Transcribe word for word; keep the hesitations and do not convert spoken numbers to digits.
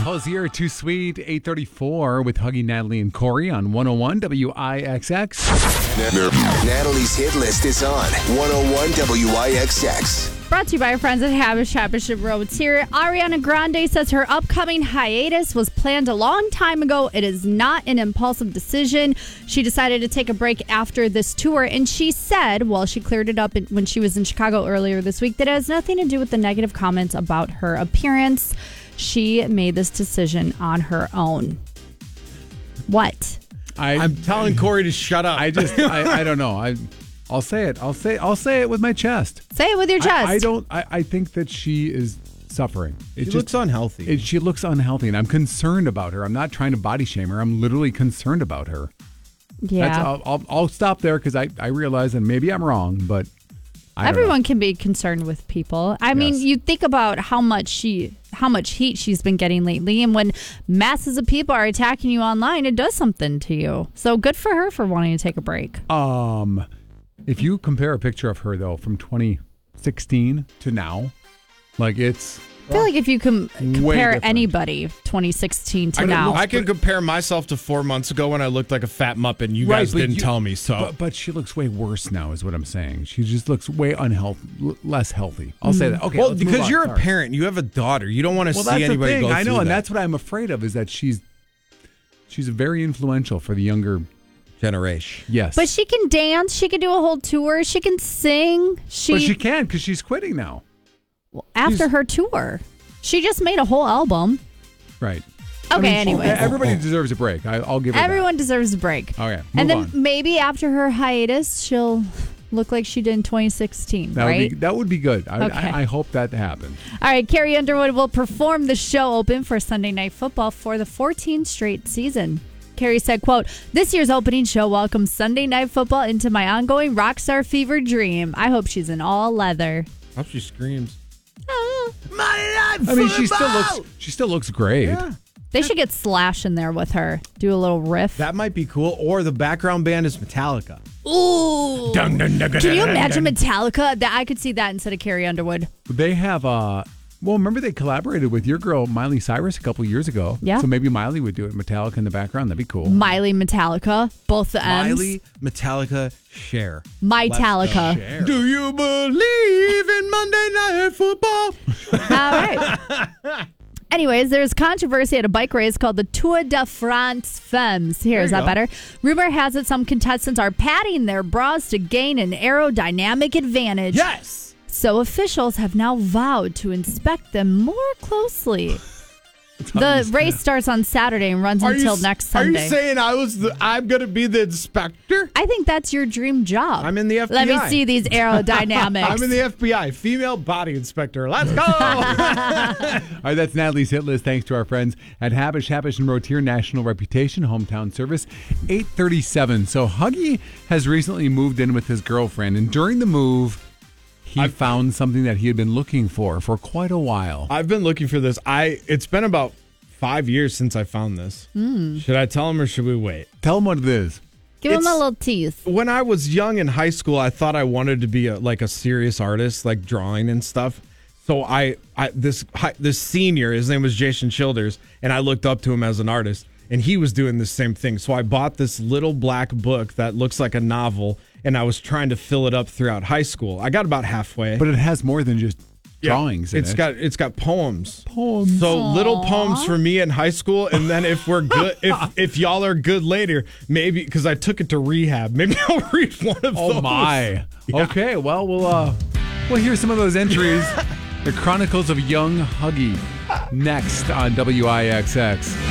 Hosier, Too Sweet, eight thirty-four with Huggy, Natalie, and Corey on one oh one W I X X. Natalie's hit list is on one oh one W I X X. Brought to you by our friends at Habish, Habish and Roads here. Ariana Grande says her upcoming hiatus was planned a long time ago. It is not an impulsive decision. She decided to take a break after this tour, and she said, well, she cleared it up when she was in Chicago earlier this week, that it has nothing to do with the negative comments about her appearance. She made this decision on her own. What? I, I'm telling Corey to shut up. I just, I, I don't know. I, I'll say it. I'll say, I'll say it with my chest. Say it with your chest. I, I don't. I, I think that she is suffering. It she just looks unhealthy. It, she looks unhealthy, and I'm concerned about her. I'm not trying to body shame her. I'm literally concerned about her. Yeah. That's, I'll, I'll, I'll stop there because I, I realize, and maybe I'm wrong, but I don't everyone know. can be concerned with people. I mean, Yes. you think about how much she, how much heat she's been getting lately, and when masses of people are attacking you online, it does something to you. So good for her for wanting to take a break. Um, if you compare a picture of her though from twenty sixteen to now, like it's. I feel like if you can compare different. anybody twenty sixteen to I now. Can, I can compare myself to four months ago when I looked like a fat muppet and you Right, guys but didn't you- tell me so. But, but she looks way worse now, is what I'm saying. She just looks way unhealthy, l- less healthy. I'll say that. Okay, well, let's move because on. you're Sorry. a parent, you have a daughter. You don't want to Well, see that's the anybody thing. go I know, through and that. that's what I'm afraid of. Is that she's she's very influential for the younger generation. Yes, But she can dance. She can do a whole tour. She can sing. She, but she can because she's quitting now. after she's- her tour. She just made a whole album. Right. Okay, she- anyways. everybody deserves a break. I, I'll give her Everyone deserves a break. that. Okay, And move then on. maybe after her hiatus, she'll look like she did in twenty sixteen, That right? would be that would be good. I, Okay. I, I hope that happens. All right, Carrie Underwood will perform the show open for Sunday Night Football for the fourteenth straight season. Carrie said, quote, "This year's opening show welcomes Sunday Night Football into my ongoing rockstar fever dream. I hope she's in all leather." I hope she screams. I mean, she still looks she still looks great. Yeah. They should get Slash in there with her. Do a little riff. That might be cool. Or the background band is Metallica. Ooh. Dun, dun, dun, Can dun, you dun, imagine dun. Metallica? That I could see that instead of Carrie Underwood. They have uh well, remember they collaborated with your girl Miley Cyrus a couple years ago. Yeah. So maybe Miley would do it Metallica in the background. That'd be cool. Miley Metallica, both the M's. Miley, Metallica, Cher. Mytallica. Share. Do you believe in Monday Night Football? All right. Anyways, there's controversy at a bike race called the Tour de France Femmes. Here, is There that you go. better? Rumor has it some contestants are padding their bras to gain an aerodynamic advantage. Yes. So officials have now vowed to inspect them more closely. The race starts on Saturday and runs until you, next Are Sunday. you saying I was the, I'm going to be the inspector? I think that's your dream job. I'm in the F B I. Let me see these aerodynamics. I'm in the F B I, female body inspector. Let's go. All right, that's Natalie's hit list. Thanks to our friends at Habish, Habish and Rotier National Reputation Hometown Service, eight thirty-seven. So Huggy has recently moved in with his girlfriend, and during the move, he I've- found something that he had been looking for for quite a while. I've been looking for this. I It's been about five years since I found this. Mm. Should I tell him or should we wait? Tell him what it is. Give him a It's- little tease. When I was young in high school, I thought I wanted to be a, like a serious artist, like drawing and stuff. So I, I this hi- this senior, his name was Jason Childers, and I looked up to him as an artist, and he was doing the same thing. So I bought this little black book that looks like a novel, and I was trying to fill it up throughout high school. I got about halfway. But it has more than just Yeah, drawings in It's it. got it's got poems. Poems. So little poems for me in high school, and then if we're good, if if y'all are good later, maybe because I took it to rehab, maybe I'll read one of Oh those. my. Okay, well we'll uh we'll hear some of those entries. The Chronicles of Young Huggy next on W I X X.